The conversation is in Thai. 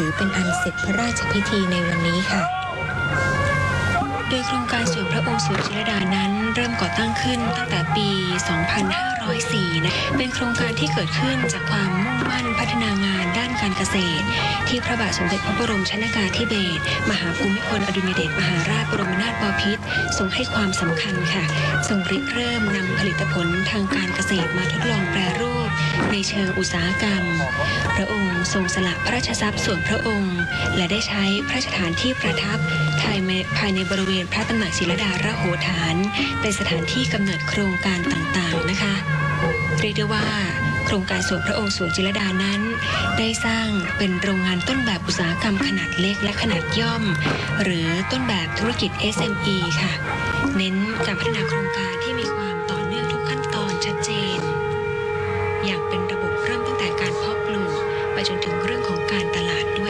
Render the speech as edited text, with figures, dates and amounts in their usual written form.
ถือเป็นอันเสร็จพระราชพิธีในวันนี้ค่ะโดยโครงการสวนพระองค์สวนจิรดานั้นเริ่มก่อตั้งขึ้นตั้งแต่ปี 2504 นะเป็นโครงการที่เกิดขึ้นจากความมุ่งมั่นพัฒนางานด้านการเกษตรที่พระบาทสมเด็จพระบรมชนกาธิเบศรมหาภูมิพลอดุลยเดชมหาราชบรมนาถบพิตรทรงให้ความสำคัญค่ะทรงริเริ่มนำผลิตผลทางการเกษตรมาทดลองแปรรูปในเชิงอุตสาหกรรมพระองค์ทรงสละพระราชทรัพย์ส่วนพระองค์และได้ใช้พระราชฐานที่ประทับภายในบริเวณพระตำหนักศิลดาระโหฐานเป็นสถานที่กำเนิดโครงการต่างๆนะคะเรียกได้ว่าโครงการสวนพระองค์สวนจิรดานั้นได้สร้างเป็นโรงงานต้นแบบอุตสาหกรรมขนาดเล็กและขนาดย่อมหรือต้นแบบธุรกิจ SME ค่ะเน้นการพัฒนาโครงการที่มีความต่อเนื่องทุกขั้นตอนชัดเจนอย่างเป็นระบบเริ่มตั้งแต่การเพาะปลูกไปจนถึง